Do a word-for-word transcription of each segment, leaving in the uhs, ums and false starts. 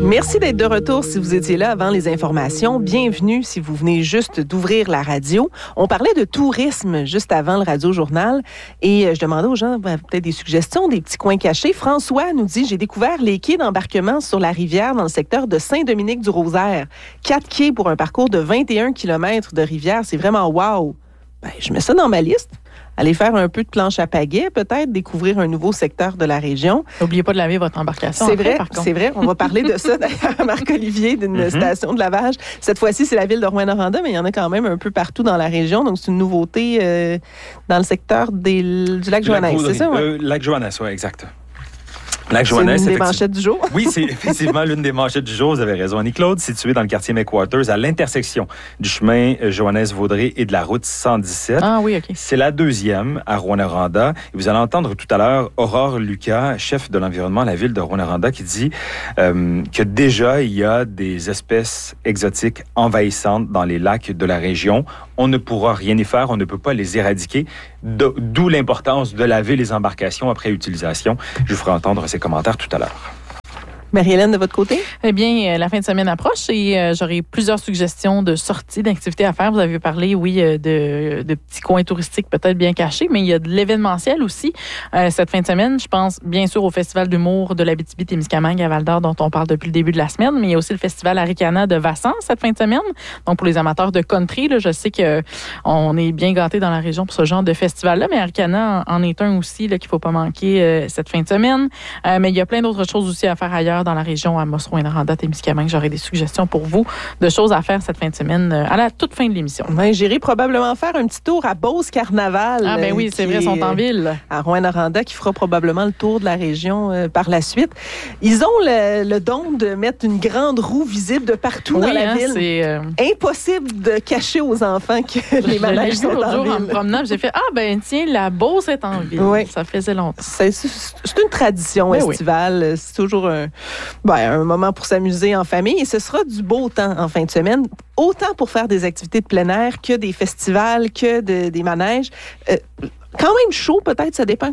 Merci d'être de retour si vous étiez là avant les informations. Bienvenue si vous venez juste d'ouvrir la radio. On parlait de tourisme juste avant le radio-journal et je demandais aux gens ben, peut-être des suggestions, des petits coins cachés. François nous dit « J'ai découvert les quais d'embarquement sur la rivière dans le secteur de Saint-Dominique-du-Rosaire. Quatre quais pour un parcours de vingt et un kilomètres de rivière. C'est vraiment wow! » Ben, je mets ça dans ma liste. Aller faire un peu de planche à pagaie, peut-être, découvrir un nouveau secteur de la région. N'oubliez pas de laver votre embarcation. C'est après, vrai, par contre. c'est vrai. On va parler de ça, d'ailleurs, Marc-Olivier, d'une mm-hmm. station de lavage. Cette fois-ci, c'est la ville de Rouyn-Noranda, mais il y en a quand même un peu partout dans la région. Donc, c'est une nouveauté euh, dans le secteur des, du lac Joannès, c'est ça? Ouais? Euh, lac Joannès, oui, exact. Lac Joannès, c'est l'une des manchettes du jour. Oui, c'est effectivement l'une des manchettes du jour. Vous avez raison, Annie-Claude, située dans le quartier McWaters, à l'intersection du chemin Joannès-Vaudrey et de la route cent dix-sept. Ah oui, OK. C'est la deuxième à Rouyn-Noranda. Et vous allez entendre tout à l'heure Aurore Lucas, chef de l'environnement à la ville de Rouyn-Noranda, qui dit euh, que déjà, il y a des espèces exotiques envahissantes dans les lacs de la région. On ne pourra rien y faire, on ne peut pas les éradiquer, d'où l'importance de laver les embarcations après utilisation. Je vous ferai entendre ces commentaires tout à l'heure. Marie-Hélène, de votre côté? Eh bien, euh, la fin de semaine approche et euh, j'aurai plusieurs suggestions de sorties, d'activités à faire. Vous avez parlé, oui, euh, de, de petits coins touristiques peut-être bien cachés, mais il y a de l'événementiel aussi. Euh, cette fin de semaine, je pense bien sûr au Festival d'humour de l'Abitibi-Témiscamingue à Val-d'Or dont on parle depuis le début de la semaine, mais il y a aussi le Festival Arikana de Vassan cette fin de semaine. Donc, pour les amateurs de country, là, je sais qu'on est bien gâtés dans la région pour ce genre de festival-là, mais Arikana en est un aussi là, qu'il ne faut pas manquer euh, cette fin de semaine. Euh, mais il y a plein d'autres choses aussi à faire ailleurs dans la région, à Rouyn-Noranda, Témiscamingue. J'aurai des suggestions pour vous de choses à faire cette fin de semaine à la toute fin de l'émission. Ben, j'irai probablement faire un petit tour à Beauce Carnaval. Ah ben oui, c'est vrai, ils sont en ville. À Rouyn-Noranda, qui fera probablement le tour de la région euh, par la suite. Ils ont le, le don de mettre une grande roue visible de partout oui, dans la hein, ville. C'est euh... impossible de cacher aux enfants que les manèges sont en jour ville. En me promenant, j'ai fait « Ah ben tiens, la Beauce est en ville. Oui. » Ça faisait longtemps. C'est, c'est une tradition oui, estivale. Oui. C'est toujours un... Ben, un moment pour s'amuser en famille et ce sera du beau temps en fin de semaine, autant pour faire des activités de plein air que des festivals, que de, des manèges. Euh, quand même chaud, peut-être, ça dépend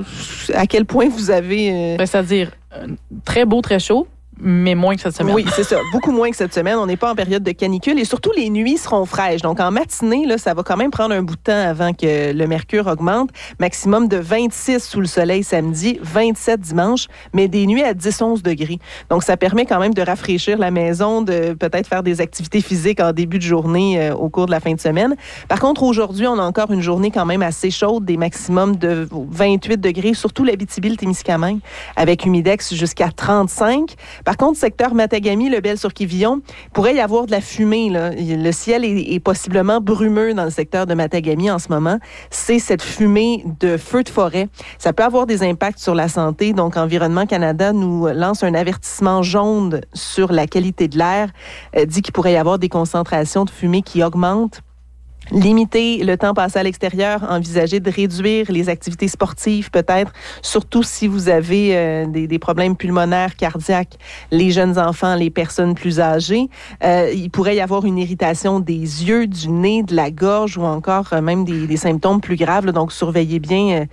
à quel point vous avez... Euh... Ben, c'est-à-dire euh, très beau, très chaud, mais moins que cette semaine. Oui, c'est ça. Beaucoup moins que cette semaine. On n'est pas en période de canicule et surtout, les nuits seront fraîches. Donc, en matinée, là, ça va quand même prendre un bout de temps avant que le mercure augmente. Maximum de vingt-six sous le soleil samedi, vingt-sept dimanche, mais des nuits à dix à onze degrés. Donc, ça permet quand même de rafraîchir la maison, de peut-être faire des activités physiques en début de journée euh, au cours de la fin de semaine. Par contre, aujourd'hui, on a encore une journée quand même assez chaude, des maximums de vingt-huit degrés, surtout l'Abitibi, le Témiscamingue, avec humidex jusqu'à trente-cinq. Par contre, secteur Matagami, le Bel-sur-Quivillon, pourrait y avoir de la fumée. Là. Le ciel est, est possiblement brumeux dans le secteur de Matagami en ce moment. C'est cette fumée de feux de forêt. Ça peut avoir des impacts sur la santé. Donc, Environnement Canada nous lance un avertissement jaune sur la qualité de l'air. Euh, dit qu'il pourrait y avoir des concentrations de fumée qui augmentent. Limiter le temps passé à l'extérieur, envisager de réduire les activités sportives peut-être, surtout si vous avez euh, des, des problèmes pulmonaires, cardiaques, les jeunes enfants, les personnes plus âgées. Euh, il pourrait y avoir une irritation des yeux, du nez, de la gorge ou encore euh, même des, des symptômes plus graves. Là, donc, surveillez bien euh,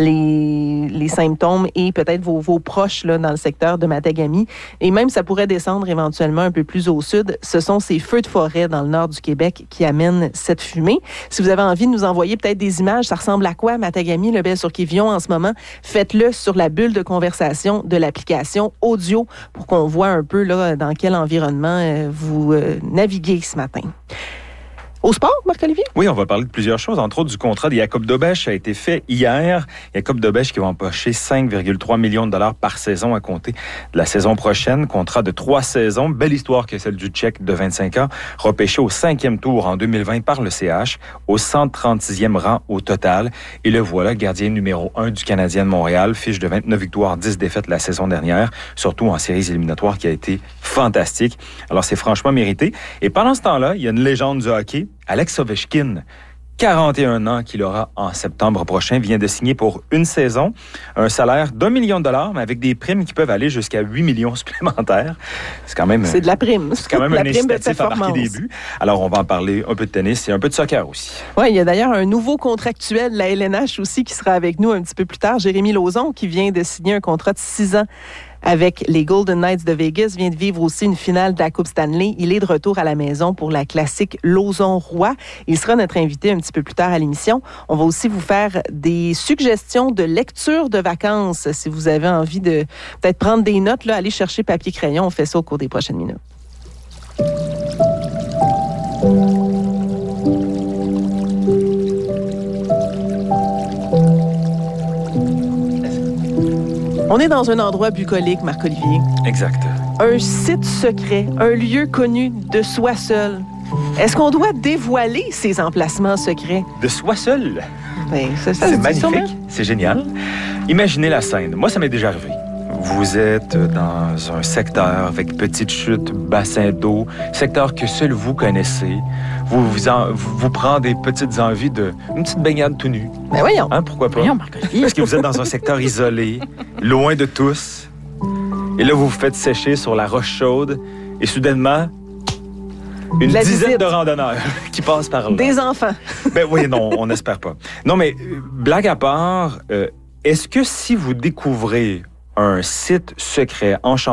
les, les symptômes et peut-être vos, vos proches là, dans le secteur de Matagami. Et même, ça pourrait descendre éventuellement un peu plus au sud. Ce sont ces feux de forêt dans le nord du Québec qui amènent cette fumée. Si vous avez envie de nous envoyer peut-être des images, ça ressemble à quoi, Matagami, le Bel-sur-Quivillon en ce moment? Faites-le sur la bulle de conversation de l'application audio pour qu'on voit un peu là, dans quel environnement euh, vous euh, naviguez ce matin. Au sport, Marc-Olivier? Oui, on va parler de plusieurs choses. Entre autres, du contrat de Jacob Dobèche a été fait hier. Jacob Dobèche qui va empocher cinq virgule trois millions de dollars par saison à compter de la saison prochaine. Contrat de trois saisons. Belle histoire que celle du Tchèque de vingt-cinq ans. Repêché au cinquième tour en deux mille vingt par le C H, au cent trente-sixième rang au total. Et le voilà, gardien numéro un du Canadien de Montréal. Fiche de vingt-neuf victoires, dix défaites la saison dernière. Surtout en séries éliminatoires qui a été fantastique. Alors, c'est franchement mérité. Et pendant ce temps-là, il y a une légende du hockey, Alex Ovechkin, quarante et un ans qu'il aura en septembre prochain, vient de signer pour une saison un salaire d'un million de dollars, mais avec des primes qui peuvent aller jusqu'à huit millions supplémentaires. C'est quand même... C'est de la prime. C'est quand même un incitatif à marquer des buts. Alors, on va en parler un peu de tennis et un peu de soccer aussi. Oui, il y a d'ailleurs un nouveau contractuel de la L N H aussi qui sera avec nous un petit peu plus tard, Jérémy Lauzon, qui vient de signer un contrat de six ans avec les Golden Knights de Vegas, vient de vivre aussi une finale de la Coupe Stanley. Il est de retour à la maison pour la classique Lauson-Roy. Il sera notre invité un petit peu plus tard à l'émission. On va aussi vous faire des suggestions de lecture de vacances. Si vous avez envie de peut-être prendre des notes, là, allez chercher papier crayon. On fait ça au cours des prochaines minutes. On est dans un endroit bucolique, Marc-Olivier. Exact. Un site secret, un lieu connu de soi seul. Est-ce qu'on doit dévoiler ces emplacements secrets? De soi seul. Ben, ça, ça c'est se dit magnifique, sûrement. c'est génial. Imaginez la scène. Moi, ça m'est déjà arrivé. Vous êtes dans un secteur avec petite chute, bassin d'eau, secteur que seul vous connaissez. Vous vous, en, vous, vous prenez des petites envies de une petite baignade tout nu. Ben voyons. Hein, pourquoi pas? Voyons, Marc-Olivier. Parce que vous êtes dans un secteur isolé, loin de tous. Et là, vous vous faites sécher sur la roche chaude. Et soudainement, une La dizaine visite. de randonneurs qui passent par là. Des enfants. Ben oui, non, on n'espère pas. Non, mais euh, blague à part, euh, est-ce que si vous découvrez un site secret enchanté,